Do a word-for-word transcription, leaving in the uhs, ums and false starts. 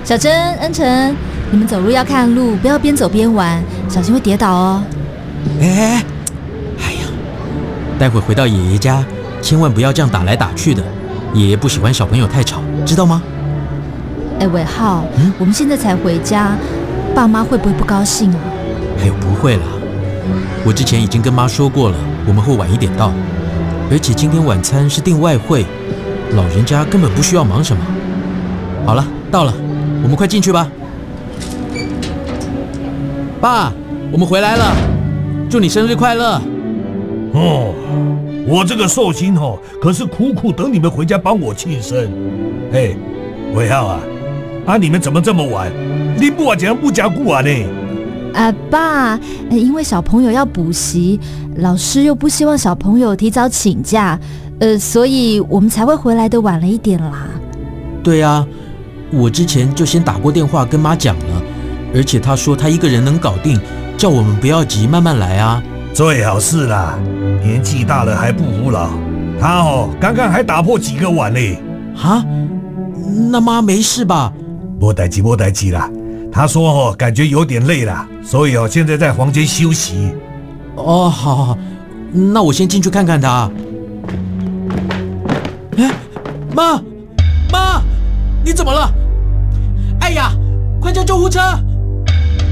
小珍、恩晨，你们走路要看路，不要边走边玩，小心会跌倒哦。 哎，哎呀，待会回到爷爷家，千万不要这样打来打去的。爷爷不喜欢小朋友太吵，知道吗？ 哎，伟浩，嗯，我们现在才回家，爸妈会不会不高兴啊？ 哎呦，不会啦，我之前已经跟妈说过了，我们会晚一点到，而且今天晚餐是订外汇，老人家根本不需要忙什么。好了，到了，我们快进去吧。爸，我们回来了，祝你生日快乐。 哦，我这个寿星哦，可是苦苦等你们回家帮我庆生。嘿，伟浩啊，啊你们怎么这么晚？你不晚讲不讲故啊呢？ 啊，爸，因为小朋友要补习，老师又不希望小朋友提早请假，呃，所以我们才会回来的晚了一点啦。 对啊，我之前就先打过电话跟妈讲了，而且她说她一个人能搞定，叫我们不要急，慢慢来啊。 最好是啦，年纪大了还不服老。他哦，刚刚还打破几个碗呢。 哈？那妈没事吧？ 没代志，没代志啦。他说哦，感觉有点累了，所以哦，现在在房间休息。 哦，好好好，那我先进去看看他。哎，妈，妈，你怎么了？哎呀，快叫救护车！